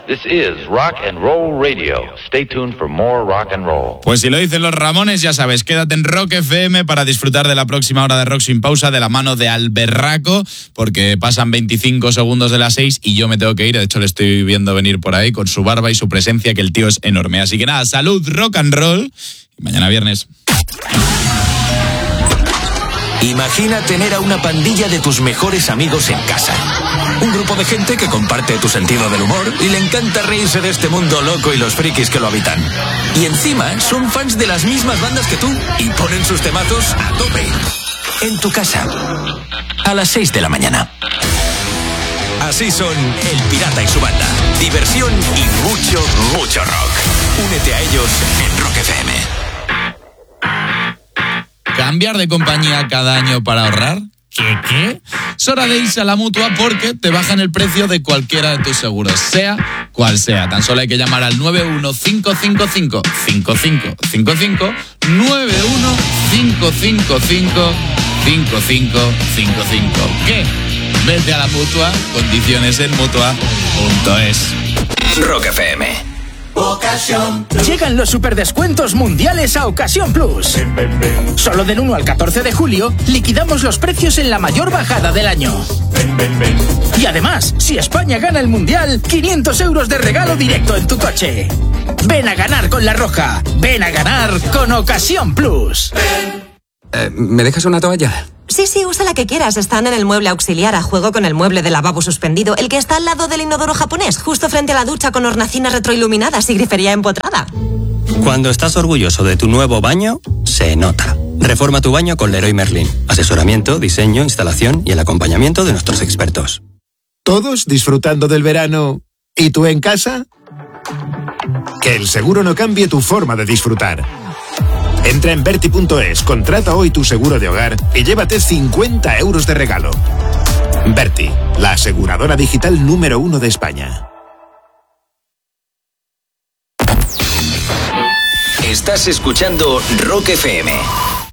This is Rock and Roll Radio. Stay tuned for more rock and roll. Pues si lo dicen los Ramones, ya sabes, quédate en Rock FM para disfrutar de la próxima hora de Rock Sin Pausa de la mano de Alberraco, porque pasan 25 segundos de las 6 y yo me tengo que ir. De hecho, le estoy viendo venir por ahí con su barba y su presencia, que el tío es enorme. Así que nada, salud, rock and roll, y mañana viernes. Imagina tener a una pandilla de tus mejores amigos en casa. Un grupo de gente que comparte tu sentido del humor y le encanta reírse de este mundo loco y los frikis que lo habitan. Y encima son fans de las mismas bandas que tú y ponen sus temazos a tope. En tu casa, a las 6 de la mañana. Así son El Pirata y su banda. Diversión y mucho, mucho rock. Únete a ellos en Rock FM. ¿Cambiar de compañía cada año para ahorrar? ¿Qué? Es hora de irse a la Mutua porque te bajan el precio de cualquiera de tus seguros, sea cual sea. Tan solo hay que llamar al 915555555, 915555555. ¿Qué? Vete a la Mutua, condiciones en Mutua.es. Rock FM. Ocasión. Llegan los superdescuentos mundiales a Ocasión Plus. Solo del 1 al 14 de julio liquidamos los precios en la mayor bajada del año. Y además, si España gana el mundial, 500 euros de regalo directo en tu coche. Ven a ganar con La Roja. Ven a ganar con Ocasión Plus. ¿Me dejas una toalla? Sí, usa la que quieras. Están en el mueble auxiliar a juego con el mueble de lavabo suspendido, el que está al lado del inodoro japonés, justo frente a la ducha con hornacinas retroiluminadas y grifería empotrada. Cuando estás orgulloso de tu nuevo baño, se nota. Reforma tu baño con Leroy Merlin. Asesoramiento, diseño, instalación y el acompañamiento de nuestros expertos. ¿Todos disfrutando del verano? ¿Y tú en casa? Que el seguro no cambie tu forma de disfrutar. Entra en Berti.es, contrata hoy tu seguro de hogar y llévate 50 euros de regalo. Berti, la aseguradora digital número 1 de España. Estás escuchando Rock FM.